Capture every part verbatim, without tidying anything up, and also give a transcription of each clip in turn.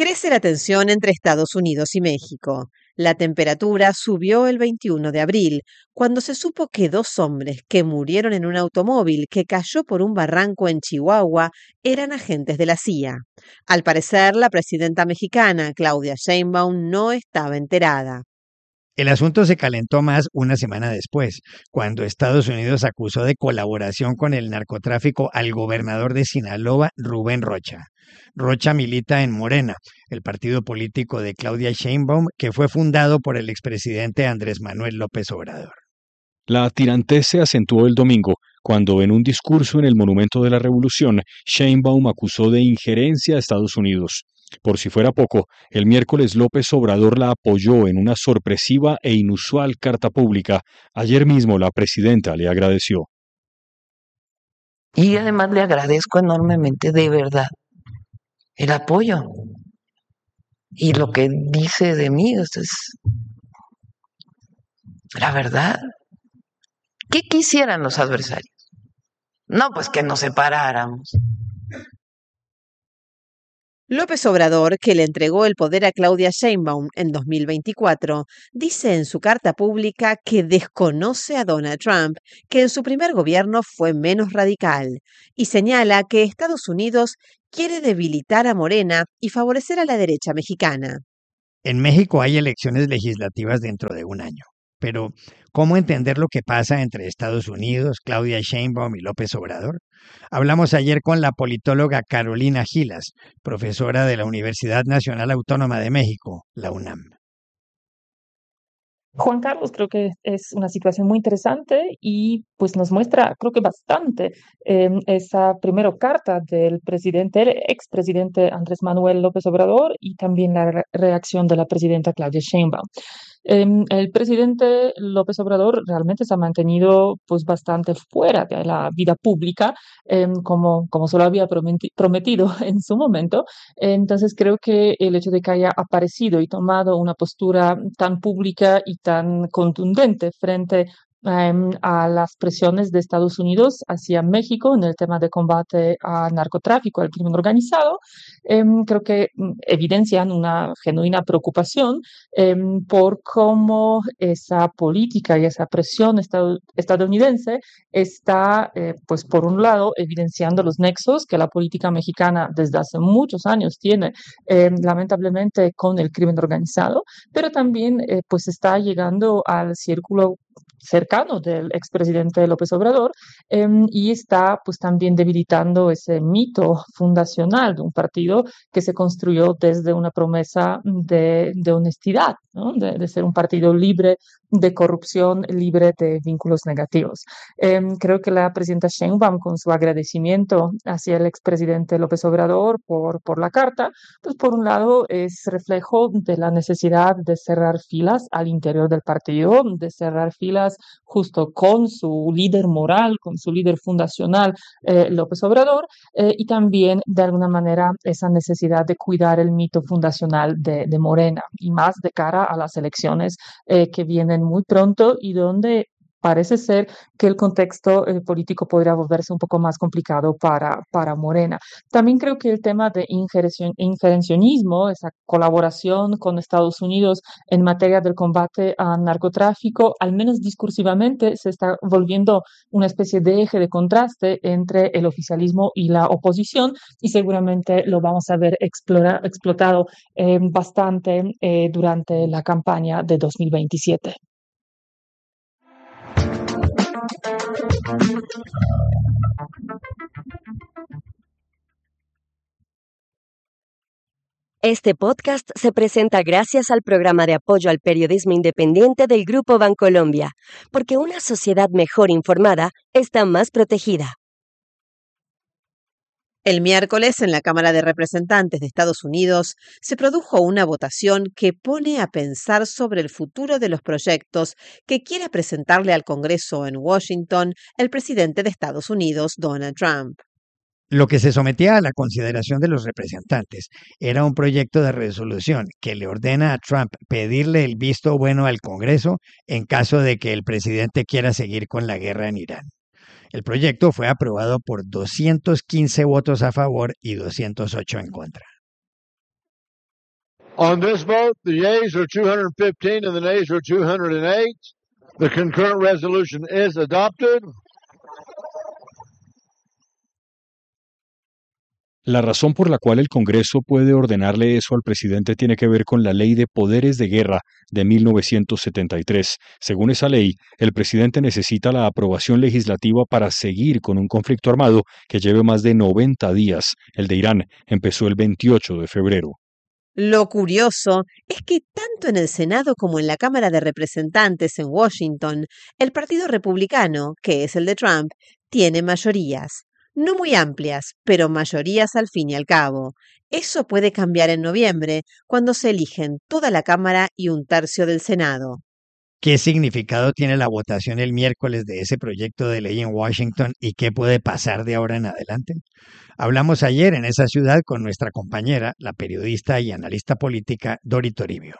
Crece la tensión entre Estados Unidos y México. La temperatura subió el veintiuno de abril, cuando se supo que dos hombres que murieron en un automóvil que cayó por un barranco en Chihuahua eran agentes de la C I A. Al parecer, la presidenta mexicana, Claudia Sheinbaum, no estaba enterada. El asunto se calentó más una semana después, cuando Estados Unidos acusó de colaboración con el narcotráfico al gobernador de Sinaloa, Rubén Rocha. Rocha milita en Morena, el partido político de Claudia Sheinbaum, que fue fundado por el expresidente Andrés Manuel López Obrador. La tirantez se acentuó el domingo, cuando en un discurso en el Monumento de la Revolución, Sheinbaum acusó de injerencia a Estados Unidos. Por si fuera poco, el miércoles López Obrador la apoyó en una sorpresiva e inusual carta pública. Ayer mismo la presidenta le agradeció. Y además le agradezco enormemente, de verdad, el apoyo. Y lo que dice de mí es la verdad. ¿Qué quisieran los adversarios? No, pues que nos separáramos. López Obrador, que le entregó el poder a Claudia Sheinbaum en dos mil veinticuatro, dice en su carta pública que desconoce a Donald Trump, que en su primer gobierno fue menos radical, y señala que Estados Unidos quiere debilitar a Morena y favorecer a la derecha mexicana. En México hay elecciones legislativas dentro de un año. Pero, ¿cómo entender lo que pasa entre Estados Unidos, Claudia Sheinbaum y López Obrador? Hablamos ayer con la politóloga Carolina Gilas, profesora de la Universidad Nacional Autónoma de México, la UNAM. Juan Carlos, creo que es una situación muy interesante y pues nos muestra, creo que bastante, eh, esa primera carta del presidente, el expresidente Andrés Manuel López Obrador y también la re- reacción de la presidenta Claudia Sheinbaum. Eh, el presidente López Obrador realmente se ha mantenido pues bastante fuera de la vida pública, eh, como, como se lo había prometi- prometido en su momento. Entonces creo que el hecho de que haya aparecido y tomado una postura tan pública y tan contundente frente em, a las presiones de Estados Unidos hacia México en el tema de combate al narcotráfico, al crimen organizado, em, creo que mm, evidencian una genuina preocupación em, por cómo esa política y esa presión estad- estadounidense está, eh, pues por un lado, evidenciando los nexos que la política mexicana desde hace muchos años tiene, eh, lamentablemente, con el crimen organizado, pero también, eh, pues está llegando al círculo cercano del expresidente López Obrador, em, y está pues también debilitando ese mito fundacional de un partido que se construyó desde una promesa de, de honestidad, ¿no? De, de ser un partido libre de corrupción, libre de vínculos negativos. Em, creo que la presidenta Sheinbaum, con su agradecimiento hacia el expresidente López Obrador por, por la carta, pues por un lado es reflejo de la necesidad de cerrar filas al interior del partido, de cerrar filas justo con su líder moral, con su líder fundacional, eh, López Obrador, eh, y también de alguna manera esa necesidad de cuidar el mito fundacional de, de Morena, y más de cara a las elecciones eh, que vienen muy pronto y donde parece ser que el contexto eh, político podría volverse un poco más complicado para, para Morena. También creo que el tema de injerencion- injerencionismo, esa colaboración con Estados Unidos en materia del combate al narcotráfico, al menos discursivamente, se está volviendo una especie de eje de contraste entre el oficialismo y la oposición, y seguramente lo vamos a ver explora- explotado eh, bastante eh, durante la campaña de dos mil veintisiete. Este podcast se presenta gracias al programa de apoyo al periodismo independiente del Grupo Bancolombia, porque una sociedad mejor informada está más protegida. El miércoles, en la Cámara de Representantes de Estados Unidos, se produjo una votación que pone a pensar sobre el futuro de los proyectos que quiere presentarle al Congreso en Washington el presidente de Estados Unidos, Donald Trump. Lo que se sometía a la consideración de los representantes era un proyecto de resolución que le ordena a Trump pedirle el visto bueno al Congreso en caso de que el presidente quiera seguir con la guerra en Irán. El proyecto fue aprobado por doscientos quince votos a favor y doscientos ocho en contra. On this vote, the yeas are two hundred fifteen and the nays are two hundred eight. The concurrent resolution is adopted. La razón por la cual el Congreso puede ordenarle eso al presidente tiene que ver con la Ley de Poderes de Guerra de mil novecientos setenta y tres. Según esa ley, el presidente necesita la aprobación legislativa para seguir con un conflicto armado que lleve más de noventa días. El de Irán empezó el veintiocho de febrero. Lo curioso es que tanto en el Senado como en la Cámara de Representantes en Washington, el Partido Republicano, que es el de Trump, tiene mayorías. No muy amplias, pero mayorías al fin y al cabo. Eso puede cambiar en noviembre, cuando se eligen toda la Cámara y un tercio del Senado. ¿Qué significado tiene la votación el miércoles de ese proyecto de ley en Washington y qué puede pasar de ahora en adelante? Hablamos ayer en esa ciudad con nuestra compañera, la periodista y analista política Dori Toribio.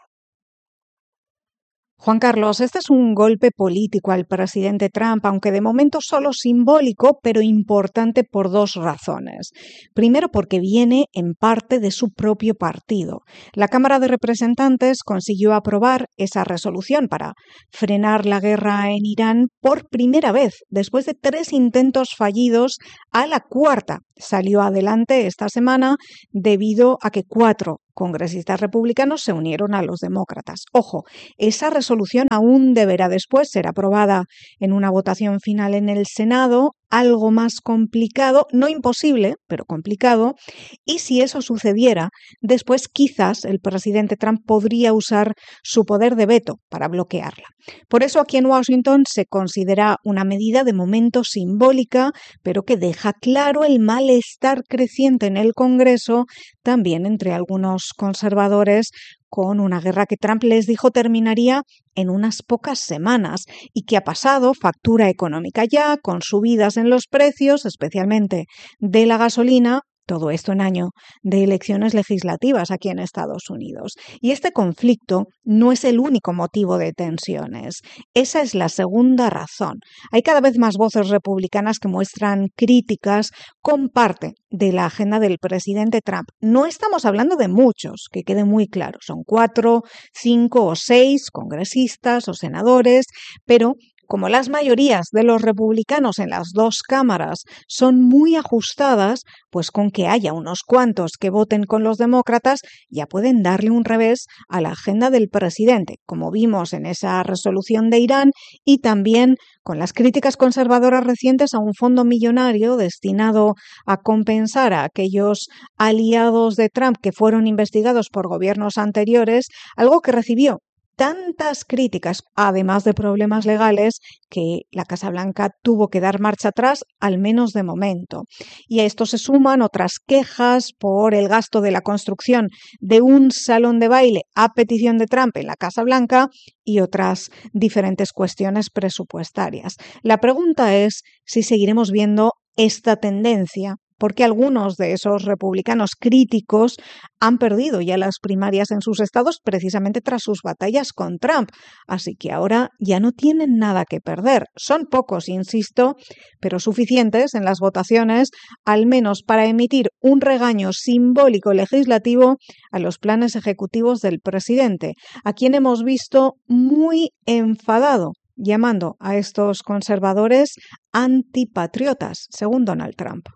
Juan Carlos, este es un golpe político al presidente Trump, aunque de momento solo simbólico, pero importante por dos razones. Primero, porque viene en parte de su propio partido. La Cámara de Representantes consiguió aprobar esa resolución para frenar la guerra en Irán por primera vez, después de tres intentos fallidos. A la cuarta salió adelante esta semana debido a que cuatro congresistas republicanos se unieron a los demócratas. Ojo, esa resolución aún deberá después ser aprobada en una votación final en el Senado, algo más complicado, no imposible, pero complicado, y si eso sucediera, después quizás el presidente Trump podría usar su poder de veto para bloquearla. Por eso aquí en Washington se considera una medida de momento simbólica, pero que deja claro el malestar creciente en el Congreso, también entre algunos conservadores, con una guerra que Trump les dijo terminaría en unas pocas semanas y que ha pasado factura económica ya, con subidas en los precios, especialmente de la gasolina. Todo esto en año de elecciones legislativas aquí en Estados Unidos. Y este conflicto no es el único motivo de tensiones. Esa es la segunda razón. Hay cada vez más voces republicanas que muestran críticas con parte de la agenda del presidente Trump. No estamos hablando de muchos, que quede muy claro. Son cuatro, cinco o seis congresistas o senadores, pero como las mayorías de los republicanos en las dos cámaras son muy ajustadas, pues con que haya unos cuantos que voten con los demócratas ya pueden darle un revés a la agenda del presidente, como vimos en esa resolución de Irán y también con las críticas conservadoras recientes a un fondo millonario destinado a compensar a aquellos aliados de Trump que fueron investigados por gobiernos anteriores, algo que recibió tantas críticas, además de problemas legales, que la Casa Blanca tuvo que dar marcha atrás, al menos de momento. Y a esto se suman otras quejas por el gasto de la construcción de un salón de baile a petición de Trump en la Casa Blanca y otras diferentes cuestiones presupuestarias. La pregunta es si seguiremos viendo esta tendencia, porque algunos de esos republicanos críticos han perdido ya las primarias en sus estados precisamente tras sus batallas con Trump. Así que ahora ya no tienen nada que perder. Son pocos, insisto, pero suficientes en las votaciones, al menos para emitir un regaño simbólico legislativo a los planes ejecutivos del presidente, a quien hemos visto muy enfadado, llamando a estos conservadores antipatriotas, según Donald Trump.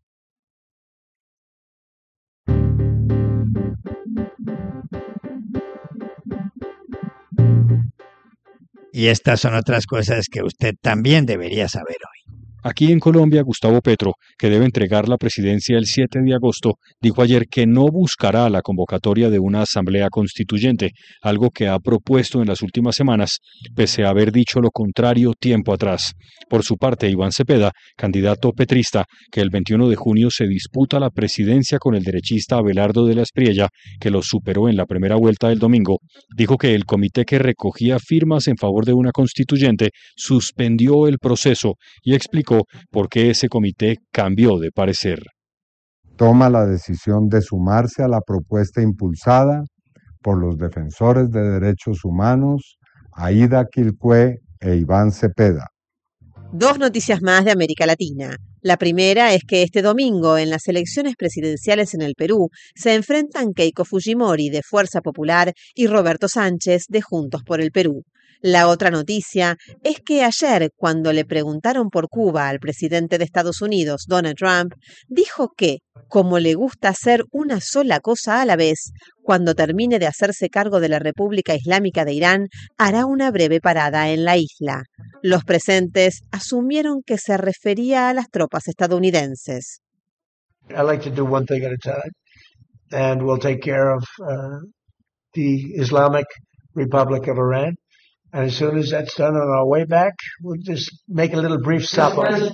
Y estas son otras cosas que usted también debería saber hoy. Aquí en Colombia, Gustavo Petro, que debe entregar la presidencia el siete de agosto, dijo ayer que no buscará la convocatoria de una asamblea constituyente, algo que ha propuesto en las últimas semanas, pese a haber dicho lo contrario tiempo atrás. Por su parte, Iván Cepeda, candidato petrista, que el veintiuno de junio se disputa la presidencia con el derechista Abelardo de la Espriella, que lo superó en la primera vuelta del domingo, dijo que el comité que recogía firmas en favor de una constituyente suspendió el proceso y explicó por qué ese comité cambió de parecer. Toma la decisión de sumarse a la propuesta impulsada por los defensores de derechos humanos, Aida Quilpué e Iván Cepeda. Dos noticias más de América Latina. La primera es que este domingo, en las elecciones presidenciales en el Perú, se enfrentan Keiko Fujimori, de Fuerza Popular, y Roberto Sánchez, de Juntos por el Perú. La otra noticia es que ayer, cuando le preguntaron por Cuba al presidente de Estados Unidos, Donald Trump, dijo que, como le gusta hacer una sola cosa a la vez, cuando termine de hacerse cargo de la República Islámica de Irán, hará una breve parada en la isla. Los presentes asumieron que se refería a las tropas estadounidenses. I like to do one thing at a time, and we'll take care of uh, the Islamic Republic of Iran. And as soon as that's done on our way back, we'll just make a little brief stop on.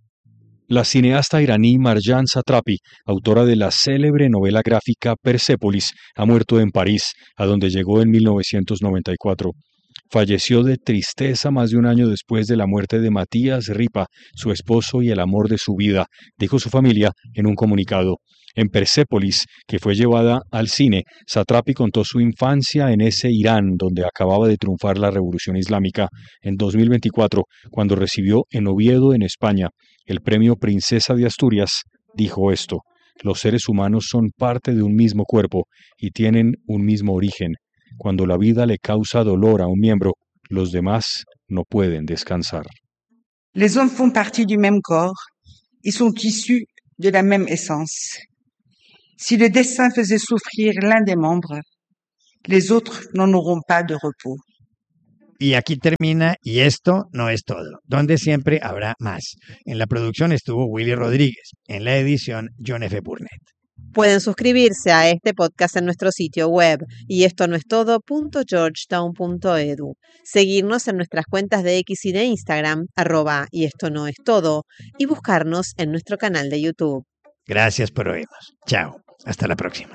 La cineasta iraní Marjan Satrapi, autora de la célebre novela gráfica Persépolis, ha muerto en París, a donde llegó en mil novecientos noventa y cuatro. Falleció de tristeza más de un año después de la muerte de Matías Ripa, su esposo y el amor de su vida, dijo su familia en un comunicado. En Persépolis, que fue llevada al cine, Satrapi contó su infancia en ese Irán donde acababa de triunfar la Revolución Islámica en dos mil veinticuatro, cuando recibió en Oviedo, en España, el premio Princesa de Asturias. Dijo esto: los seres humanos son parte de un mismo cuerpo y tienen un mismo origen. Cuando la vida le causa dolor a un miembro, los demás no pueden descansar. Les hommes font partie du même corps et sont issus de la même essence. Si le destin faisait souffrir l'un des membres, les autres n'en auront pas de repos. Y aquí termina Y esto no es todo, donde siempre habrá más. En la producción estuvo Willy Rodríguez, en la edición John F. Burnett. Pueden suscribirse a este podcast en nuestro sitio web y esto no es todo punto georgetown punto edu. Seguirnos en nuestras cuentas de X y de Instagram, arroba y esto no es todo, y buscarnos en nuestro canal de YouTube. Gracias por oírnos. Chao. Hasta la próxima.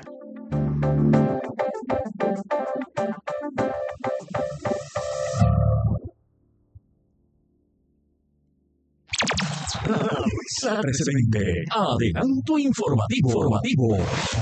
Presente. Adelanto informativo. informativo.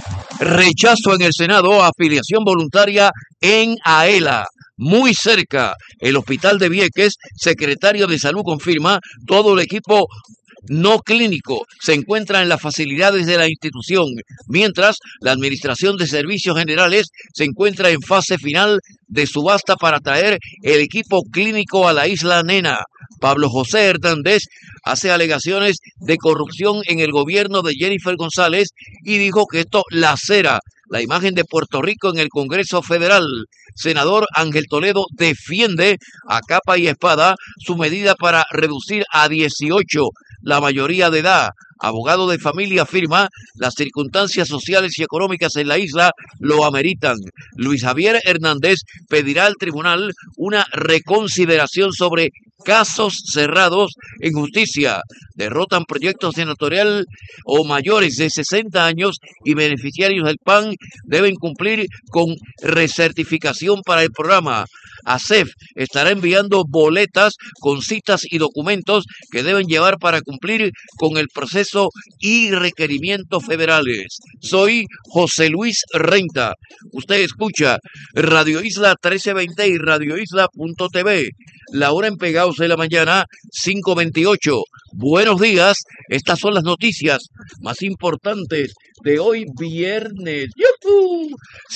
Rechazo en el Senado a afiliación voluntaria en AELA. Muy cerca, el Hospital de Vieques, secretario de Salud confirma, todo el equipo no clínico se encuentra en las facilidades de la institución, mientras la Administración de Servicios Generales se encuentra en fase final de subasta para traer el equipo clínico a la isla Nena. Pablo José Hernández hace alegaciones de corrupción en el gobierno de Jennifer González y dijo que esto lacera la imagen de Puerto Rico en el Congreso Federal. Senador Ángel Toledo defiende a capa y espada su medida para reducir a dieciocho la mayoría de edad. Abogado de familia afirma las circunstancias sociales y económicas en la isla lo ameritan. Luis Javier Hernández pedirá al tribunal una reconsideración sobre casos cerrados en justicia. Derrotan proyectos senatorial o mayores de sesenta años y beneficiarios del P A N deben cumplir con recertificación para el programa. A C E F estará enviando boletas con citas y documentos que deben llevar para cumplir con el proceso y requerimientos federales. Soy José Luis Renta. Usted escucha Radio Isla trece veinte y Radio Isla punto T V. La hora en Pegados de la mañana, cinco veintiocho. Buenos días, estas son las noticias más importantes de hoy viernes, ¡yujú!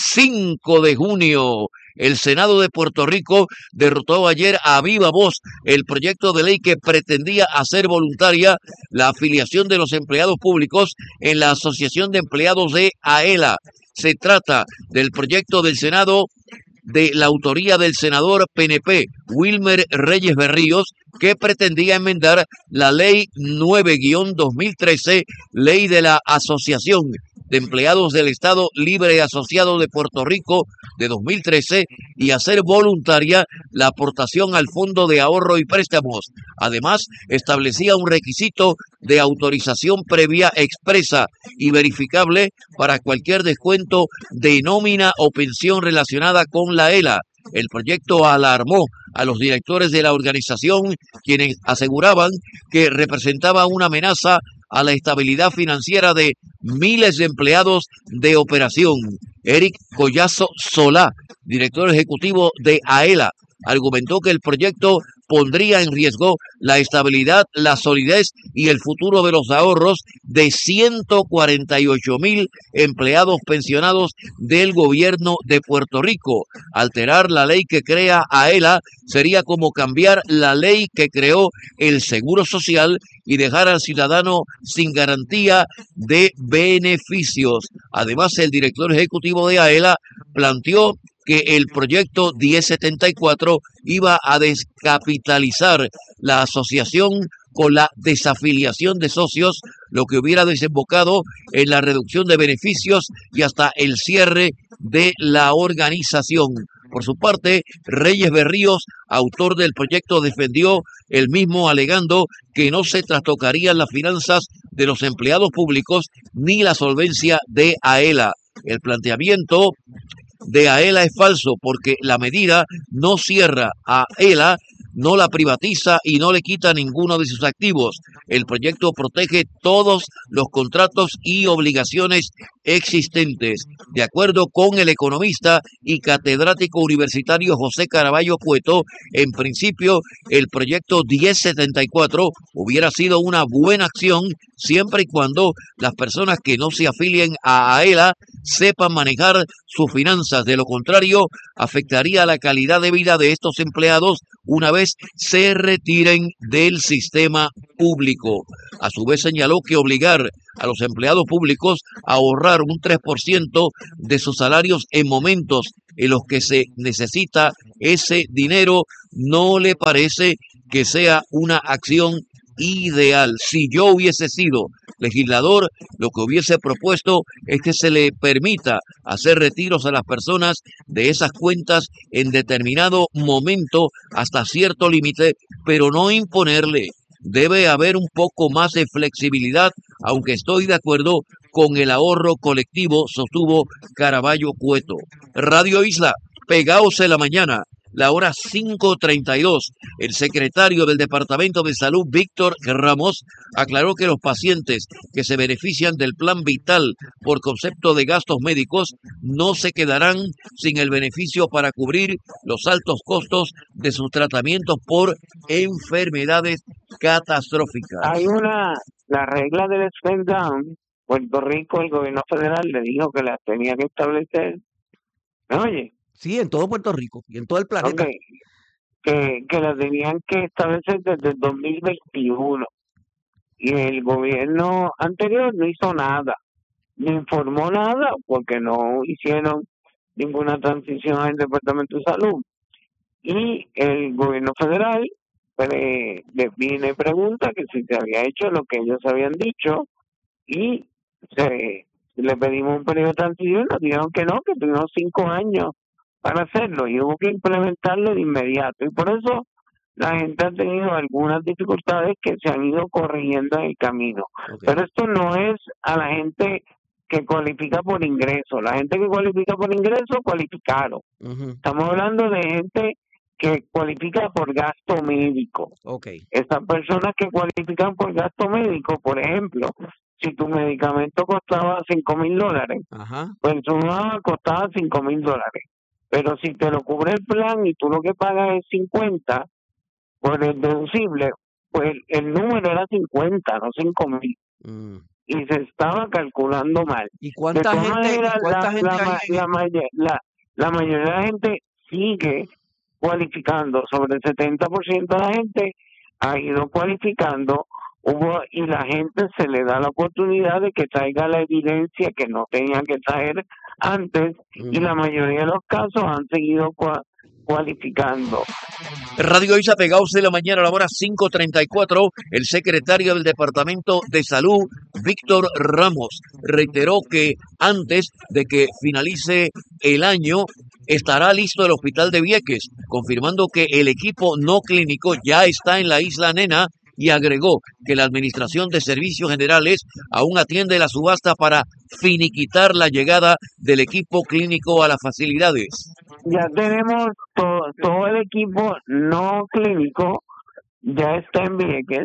cinco de junio. El Senado de Puerto Rico derrotó ayer a viva voz el proyecto de ley que pretendía hacer voluntaria la afiliación de los empleados públicos en la Asociación de Empleados de AELA. Se trata del proyecto del Senado de la autoría del senador P N P Wilmer Reyes Berríos, que pretendía enmendar la Ley nueve guión dos mil trece, Ley de la Asociación de Empleados del Estado Libre Asociado de Puerto Rico de dos mil trece y hacer voluntaria la aportación al Fondo de Ahorro y Préstamos. Además, establecía un requisito de autorización previa expresa y verificable para cualquier descuento de nómina o pensión relacionada con la ELA. El proyecto alarmó a los directores de la organización, quienes aseguraban que representaba una amenaza a la estabilidad financiera de miles de empleados de operación. Eric Collazo Solá, director ejecutivo de AELA, argumentó que el proyecto pondría en riesgo la estabilidad, la solidez y el futuro de los ahorros de ciento cuarenta y ocho mil empleados pensionados del gobierno de Puerto Rico. Alterar la ley que crea AELA sería como cambiar la ley que creó el Seguro Social y dejar al ciudadano sin garantía de beneficios. Además, el director ejecutivo de AELA planteó que el proyecto diez setenta y cuatro iba a descapitalizar la asociación con la desafiliación de socios, lo que hubiera desembocado en la reducción de beneficios y hasta el cierre de la organización. Por su parte, Reyes Berríos, autor del proyecto, defendió el mismo alegando que no se trastocarían las finanzas de los empleados públicos ni la solvencia de AELA. El planteamiento de AELA es falso porque la medida no cierra a AELA, no la privatiza y no le quita ninguno de sus activos. El proyecto protege todos los contratos y obligaciones existentes. De acuerdo con el economista y catedrático universitario José Caraballo Cueto, en principio el proyecto diez setenta y cuatro hubiera sido una buena acción siempre y cuando las personas que no se afilien a AELA sepan manejar sus finanzas. De lo contrario, afectaría la calidad de vida de estos empleados una vez se retiren del sistema público. A su vez señaló que obligar a los empleados públicos a ahorrar un tres por ciento de sus salarios en momentos en los que se necesita ese dinero no le parece que sea una acción ideal. Si yo hubiese sido legislador, lo que hubiese propuesto es que se le permita hacer retiros a las personas de esas cuentas en determinado momento hasta cierto límite, pero no imponerle. Debe haber un poco más de flexibilidad, aunque estoy de acuerdo con el ahorro colectivo, sostuvo Caraballo Cueto. Radio Isla, pegaos en la mañana. La hora cinco treinta y dos, el secretario del Departamento de Salud, Víctor Ramos, aclaró que los pacientes que se benefician del Plan Vital por concepto de gastos médicos no se quedarán sin el beneficio para cubrir los altos costos de sus tratamientos por enfermedades catastróficas. Hay una, la regla del spend down, Puerto Rico, el gobierno federal le dijo que las tenía que establecer. ¿Me oye? Sí, en todo Puerto Rico y en todo el planeta. Okay. Que, que las tenían que establecer desde el dos mil veintiuno. Y el gobierno anterior no hizo nada. No informó nada porque no hicieron ninguna transición al Departamento de Salud. Y el gobierno federal pues, le viene y pregunta que si se había hecho lo que ellos habían dicho y se, le pedimos un periodo de transición, nos dijeron que no, que tuvimos cinco años para hacerlo y hubo que implementarlo de inmediato. Y por eso la gente ha tenido algunas dificultades que se han ido corrigiendo en el camino. Okay. Pero esto no es a la gente que cualifica por ingreso. La gente que cualifica por ingreso, cualificaron. Uh-huh. Estamos hablando de gente que cualifica por gasto médico. Okay. Estas personas que cualifican por gasto médico, por ejemplo, si tu medicamento costaba cinco mil dólares, uh-huh. pues tu mamá costaba cinco mil dólares. Pero si te lo cubre el plan y tú lo que pagas es cincuenta por el deducible, pues el número era cincuenta, no cinco mil. Mm. Y se estaba calculando mal. ¿Y cuánta gente, manera, ¿y cuánta la, gente la, hay la, la, la, la mayoría de la gente sigue cualificando. Sobre el setenta por ciento de la gente ha ido cualificando. Hubo, y la gente se le da la oportunidad de que traiga la evidencia que no tenía que traer antes, mm. y la mayoría de los casos han seguido cua, cualificando. Radio Isa, pegados de la mañana a la hora cinco treinta y cuatro, el secretario del Departamento de Salud, Víctor Ramos, reiteró que antes de que finalice el año estará listo el hospital de Vieques, confirmando que el equipo no clínico ya está en la Isla Nena, y agregó que la Administración de Servicios Generales aún atiende la subasta para finiquitar la llegada del equipo clínico a las facilidades. Ya tenemos todo, todo el equipo no clínico, ya está en Vieques.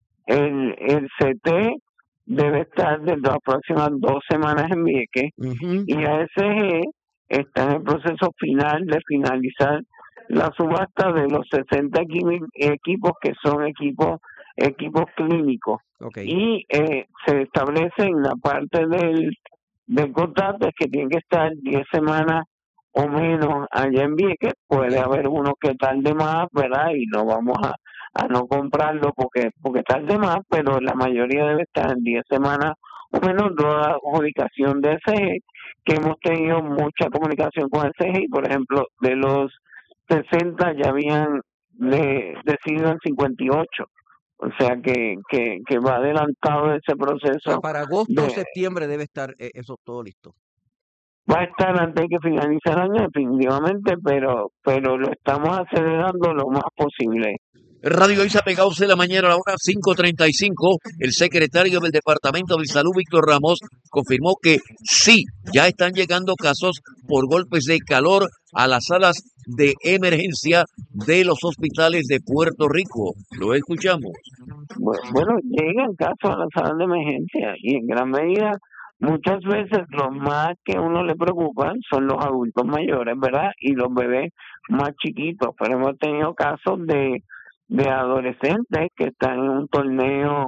El, el C T debe estar dentro de las próximas dos semanas en Vieques, uh-huh. y A S G está en el proceso final de finalizar la subasta de los sesenta equi- equipos que son equipos equipos clínicos. Okay. Y eh, se establece en la parte del, del contrato es que tienen que estar diez semanas o menos allá en Vieques. Puede haber uno que tarde más, ¿verdad? Y no vamos a, a no comprarlo porque porque tarde más, pero la mayoría debe estar en diez semanas o menos. La adjudicación de S G, que hemos tenido mucha comunicación con el S G, por ejemplo, de los sesenta ya habían de, decidido en cincuenta y ocho. O sea que, que, que va adelantado ese O sea, proceso. para agosto o De, septiembre debe estar eh, eso todo listo. va a estar antes que finalice el año, definitivamente, pero pero lo estamos acelerando lo más posible. Radio Isa pegados en la mañana a la hora cinco treinta y cinco. El secretario del Departamento de Salud, Víctor Ramos, confirmó que sí, ya están llegando casos por golpes de calor a las salas de emergencia de los hospitales de Puerto Rico. Lo escuchamos. Bu- Bueno, llegan casos a la sala de emergencia y en gran medida, muchas veces lo más que a uno le preocupan son los adultos mayores, ¿verdad? Y los bebés más chiquitos, pero hemos tenido casos de, de adolescentes que están en un torneo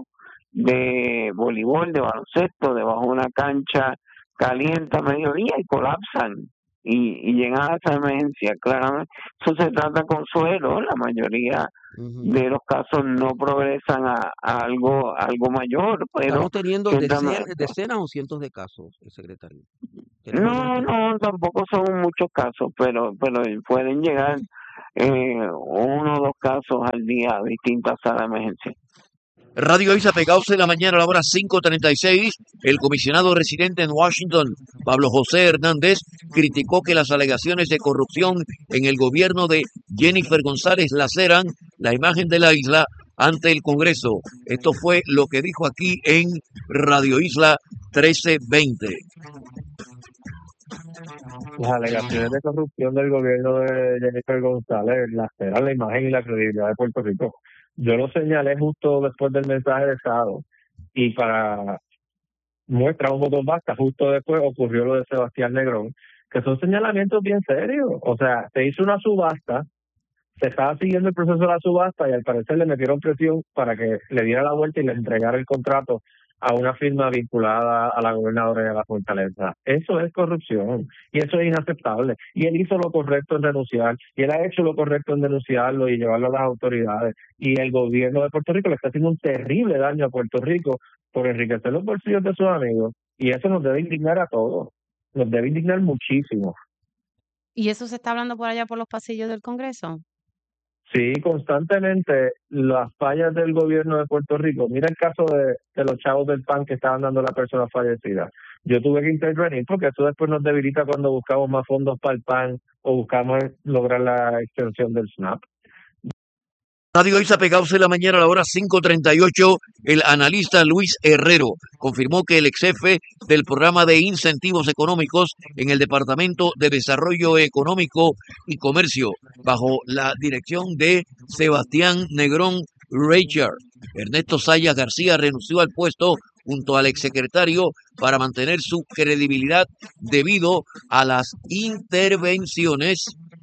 de voleibol, de baloncesto, debajo de una cancha caliente a mediodía y colapsan y, y llegan a esa emergencia. Claramente, eso se trata con suero, la mayoría Ujú. de los casos no progresan a, a algo algo mayor, pero Estamos teniendo que decen- también- decenas o cientos de casos, el secretario. Tenemos no, no, tampoco son muchos casos, pero pero pueden llegar eh, uno o dos casos al día a distintas salas de emergencia. Radio Isa pegados en la mañana a la hora cinco treinta y seis. El comisionado residente en Washington, Pablo José Hernández, criticó que las alegaciones de corrupción en el gobierno de Jennifer González laceran la imagen de la isla ante el Congreso. Esto fue lo que dijo aquí en Radio Isla trece veinte. Las alegaciones de corrupción del gobierno de Jennifer González laceran la imagen y la credibilidad de Puerto Rico. Yo lo señalé justo después del mensaje de Estado y para muestra un botón basta, justo después ocurrió lo de Sebastián Negrón, que son señalamientos bien serios. O sea, se hizo una subasta, se estaba siguiendo el proceso de la subasta y al parecer le metieron presión para que le diera la vuelta y le entregara el contrato a una firma vinculada a la gobernadora de la Fortaleza. Eso es corrupción y eso es inaceptable. Y él hizo lo correcto en renunciar y él ha hecho lo correcto en denunciarlo y llevarlo a las autoridades. Y el gobierno de Puerto Rico le está haciendo un terrible daño a Puerto Rico por enriquecer los bolsillos de sus amigos y eso nos debe indignar a todos. Nos debe indignar muchísimo. ¿Y eso se está hablando por allá por los pasillos del Congreso? Sí, constantemente las fallas del gobierno de Puerto Rico. Mira el caso de, de los chavos del P A N que estaban dando a la persona fallecida. Yo tuve que intervenir porque eso después nos debilita cuando buscamos más fondos para el P A N o buscamos lograr la extensión del SNAP. Radio Isa pegados en la mañana a la hora cinco treinta y ocho. El analista Luis Herrero confirmó que el ex jefe del programa de incentivos económicos en el Departamento de Desarrollo Económico y Comercio, bajo la dirección de Sebastián Negrón Richard, Ernesto Sayas García, renunció al puesto junto al exsecretario para mantener su credibilidad debido a las intervenciones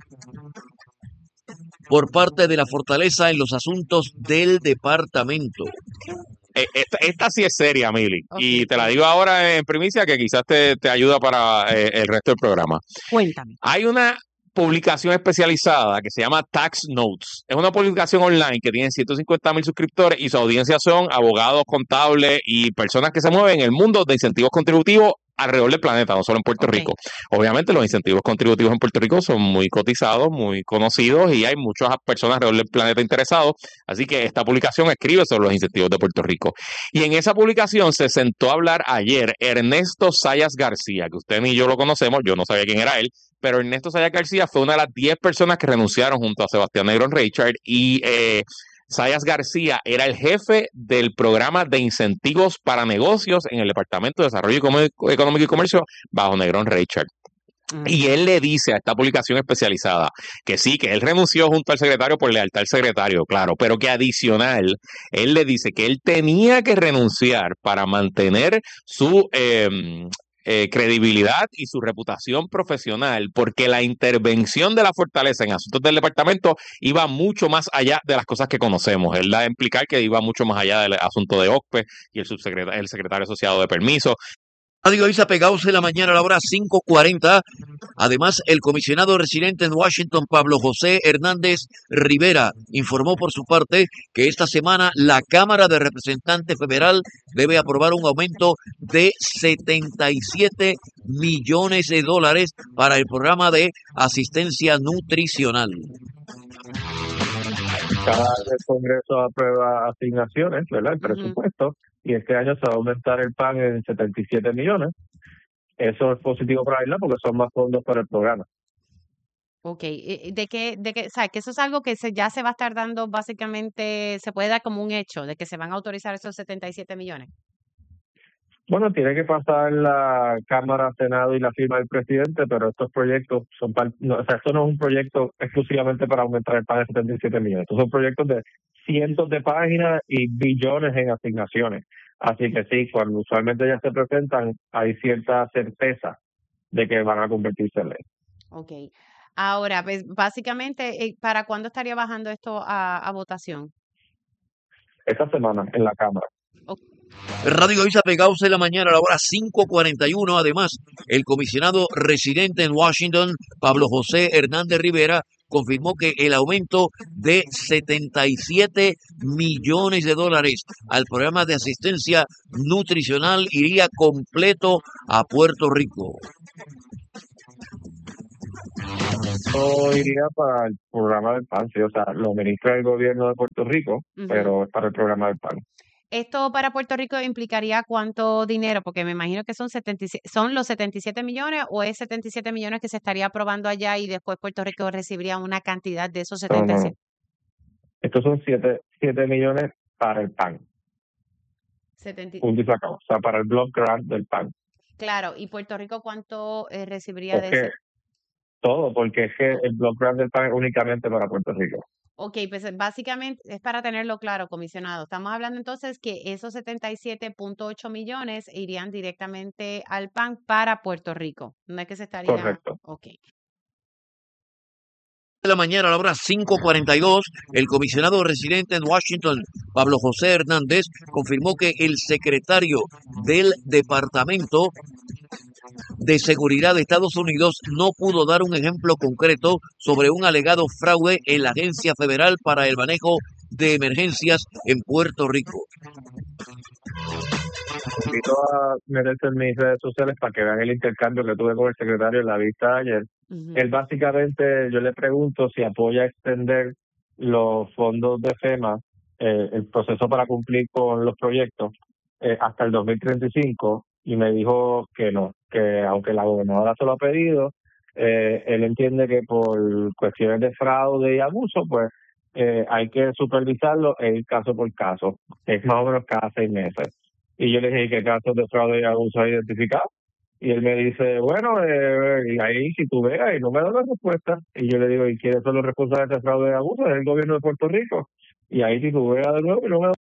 por parte de la Fortaleza en los asuntos del departamento. Eh, Esta, esta sí es seria, Mili, y te la digo ahora en primicia que quizás te, te ayuda para eh, el resto del programa. Cuéntame. Hay una publicación especializada que se llama Tax Notes. Es una publicación online que tiene ciento cincuenta mil suscriptores y su audiencia son abogados, contables y personas que se mueven en el mundo de incentivos contributivos alrededor del planeta, no solo en Puerto Ok. Rico. Obviamente los incentivos contributivos en Puerto Rico son muy cotizados, muy conocidos y hay muchas personas alrededor del planeta interesados. Así que esta publicación escribe sobre los incentivos de Puerto Rico. Y en esa publicación se sentó a hablar ayer Ernesto Sayas García, que usted ni yo lo conocemos, yo no sabía quién era él, pero Ernesto Sayas García fue una de las diez personas que renunciaron junto a Sebastián Negrón Richard y eh, Sayas García era el jefe del programa de incentivos para negocios en el Departamento de Desarrollo Económico Económico y Comercio bajo Negrón Richard. Y él le dice a esta publicación especializada que sí, que él renunció junto al secretario por lealtad al secretario, claro, pero que adicional, él le dice que él tenía que renunciar para mantener su... Eh, eh, credibilidad y su reputación profesional, porque la intervención de la Fortaleza en asuntos del departamento iba mucho más allá de las cosas que conocemos. Él da a implicar que iba mucho más allá del asunto de O C P E y el subsecretario, el secretario asociado de permiso. Radio Isa pegados en la mañana a la hora cinco cuarenta. Además, el comisionado residente en Washington, Pablo José Hernández Rivera, informó por su parte que esta semana la Cámara de Representantes Federal debe aprobar un aumento de setenta y siete millones de dólares para el programa de asistencia nutricional. Cada vez el Congreso aprueba asignaciones, ¿verdad? El presupuesto, uh-huh. y este año se va a aumentar el P A N en setenta y siete millones. Eso es positivo para Isla porque son más fondos para el programa. Ok, de que, de que, o sea, que eso es algo que se, ya se va a estar dando básicamente, se puede dar como un hecho de que se van a autorizar esos setenta y siete millones. Bueno, tiene que pasar la Cámara, Senado y la firma del presidente, pero estos proyectos son, no, o sea, esto no es un proyecto exclusivamente para aumentar el P A N de setenta y siete millones. Estos son proyectos de cientos de páginas y billones en asignaciones. Así que sí, cuando usualmente ya se presentan, hay cierta certeza de que van a convertirse en ley. Ok. Ahora, pues básicamente, ¿para cuándo estaría bajando esto a, a votación? Esta semana en la Cámara. Okay. Radio Isa pegados en la mañana a la hora cinco cuarenta y uno. Además, el comisionado residente en Washington, Pablo José Hernández Rivera, confirmó que el aumento de setenta y siete millones de dólares al programa de asistencia nutricional iría completo a Puerto Rico. Esto iría para el programa del P A N, sí, o sea, lo administra el gobierno de Puerto Rico, uh-huh. pero es para el programa del P A N. ¿Esto para Puerto Rico implicaría cuánto dinero? Porque me imagino que son setenta y siete, ¿son los setenta y siete millones o es setenta y siete millones que se estaría aprobando allá y después Puerto Rico recibiría una cantidad de esos setenta y siete? No, no, no. Estos son siete millones para el P A N. setenta Punto y sacado. O sea, para el block grant del P A N. Claro, ¿y Puerto Rico cuánto eh, recibiría es de ese? Todo, porque es que el block grant del P A N es únicamente para Puerto Rico. Ok, pues básicamente es para tenerlo claro, comisionado. Estamos hablando entonces que esos setenta y siete punto ocho millones irían directamente al P A N para Puerto Rico. No es que se estaría... Correcto. Ok. De la mañana a la hora cinco cuarenta y dos, el comisionado residente en Washington, Pablo José Hernández, confirmó que el secretario del Departamento de Seguridad de Estados Unidos no pudo dar un ejemplo concreto sobre un alegado fraude en la Agencia Federal para el Manejo de Emergencias en Puerto Rico. Invito a meterse en mis redes sociales para que vean el intercambio que tuve con el secretario en la vista ayer. Uh-huh. Él básicamente, yo le pregunto si apoya extender los fondos de FEMA, eh, el proceso para cumplir con los proyectos, eh, hasta el dos mil treinta y cinco, y me dijo que no, que aunque la gobernadora se lo ha pedido, eh, él entiende que por cuestiones de fraude y abuso, pues eh, hay que supervisarlo e ir caso por caso, es más o menos cada seis meses. Y yo le dije, ¿qué casos de fraude y abuso hay identificado? Y él me dice, bueno, eh, y ahí si tú veas, y no me da la respuesta. Y yo le digo, ¿y quiénes son los responsables de fraude y abuso? Es el gobierno de Puerto Rico. Y ahí si tú veas de nuevo, y no me da